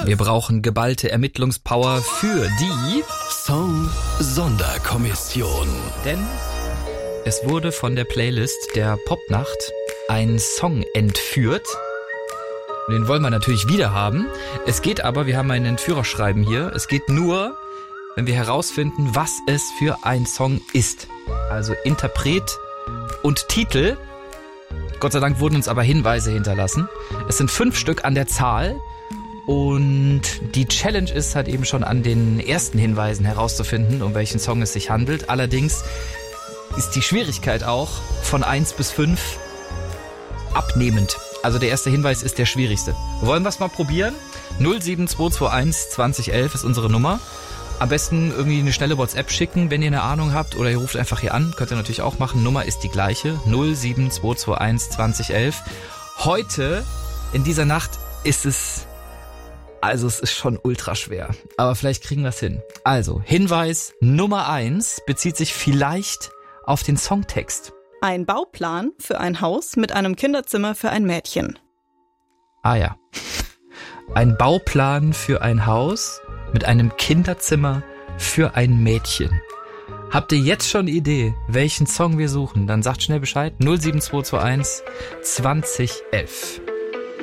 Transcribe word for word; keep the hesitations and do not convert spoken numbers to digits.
Wir brauchen geballte Ermittlungspower für die Song-Sonderkommission. Denn es wurde von der Playlist der Popnacht ein Song entführt. Den wollen wir natürlich wieder haben. Es geht aber, wir haben ein Entführerschreiben hier, es geht nur, wenn wir herausfinden, was es für ein Song ist. Also Interpret und Titel. Gott sei Dank wurden uns aber Hinweise hinterlassen. Es sind fünf Stück an der Zahl. Und die Challenge ist halt eben schon an den ersten Hinweisen herauszufinden, um welchen Song es sich handelt. Allerdings ist die Schwierigkeit auch von eins bis fünf abnehmend. Also der erste Hinweis ist der schwierigste. Wollen wir es mal probieren? null sieben zwei zwei eins zwanzig elf ist unsere Nummer. Am besten irgendwie eine schnelle WhatsApp schicken, wenn ihr eine Ahnung habt. Oder ihr ruft einfach hier an. Könnt ihr natürlich auch machen. Nummer ist die gleiche. null sieben zwei zwei eins zwanzig elf. Heute, in dieser Nacht, ist es... Also es ist schon ultra schwer. Aber vielleicht kriegen wir es hin. Also, Hinweis Nummer eins bezieht sich vielleicht auf den Songtext. Ein Bauplan für ein Haus mit einem Kinderzimmer für ein Mädchen. Ah ja. Ein Bauplan für ein Haus mit einem Kinderzimmer für ein Mädchen. Habt ihr jetzt schon eine Idee, welchen Song wir suchen? Dann sagt schnell Bescheid. null sieben zwei zwei eins zwanzig elf.